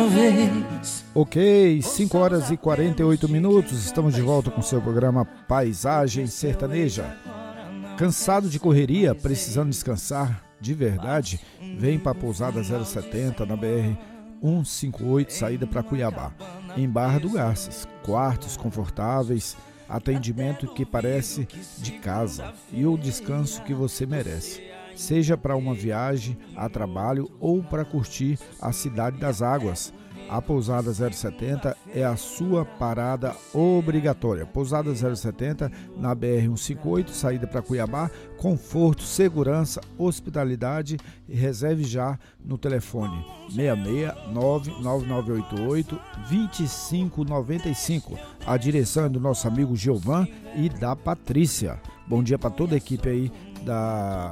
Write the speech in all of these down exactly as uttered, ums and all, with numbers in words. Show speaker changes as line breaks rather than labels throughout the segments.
vez.
Ok, cinco horas e quarenta e oito minutos, estamos de volta com seu programa Paisagem Sertaneja. Cansado de correria, precisando descansar de verdade? Vem para a Pousada zero setenta na B R cento e cinquenta e oito, saída para Cuiabá, em Barra do Garças. Quartos confortáveis, atendimento que parece de casa e o descanso que você merece. Seja para uma viagem a trabalho ou para curtir a Cidade das Águas. A Pousada zero setenta é a sua parada obrigatória. Pousada zero setenta na B R cento e cinquenta e oito, saída para Cuiabá. Conforto, segurança, hospitalidade. Reserve já no telefone seis seis nove nove nove oito oito dois cinco nove cinco. A direção é do nosso amigo Giovan e da Patrícia. Bom dia para toda a equipe aí da,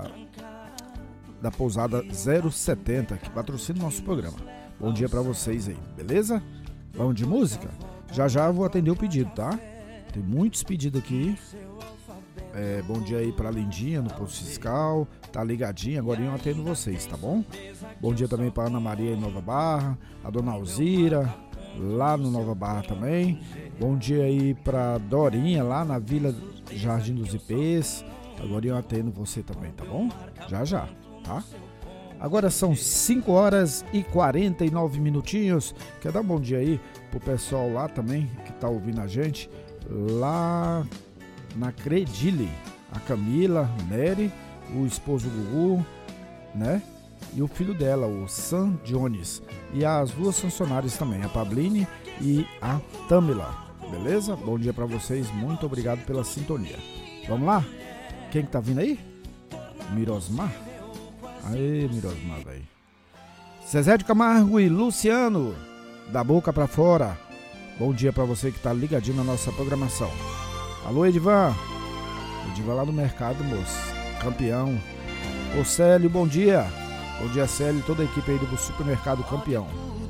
da Pousada zero setenta que patrocina o nosso programa. Bom dia pra vocês aí, beleza? Vamos de música? Já já eu vou atender o pedido, tá? Tem muitos pedidos aqui. É, bom dia aí pra Lindinha no Posto Fiscal. Tá ligadinha, agora eu atendo vocês, tá bom? Bom dia também pra Ana Maria em Nova Barra. A Dona Alzira, lá no Nova Barra também. Bom dia aí pra Dorinha, lá na Vila Jardim dos Ipês. Agora eu atendo você também, tá bom? Já já, tá? Agora são cinco horas e quarenta e nove minutinhos. Quer dar um bom dia aí pro pessoal lá também que tá ouvindo a gente lá na Credile, a Camila, Nery, o esposo Gugu, né? E o filho dela, o Sam Jones, e as duas funcionárias também, a Pabline e a Tamila, beleza? Bom dia pra vocês, muito obrigado pela sintonia. Vamos lá? Quem que tá vindo aí? Mirosmar? Aê, Mirosmar, velho. Zezé de Camargo e Luciano, da boca pra fora. Bom dia pra você que tá ligadinho na nossa programação. Alô, Edivan. Edivan lá no mercado, moço. Campeão. Ô, Célio, bom dia. Bom dia, Célio e toda a equipe aí do supermercado Campeão.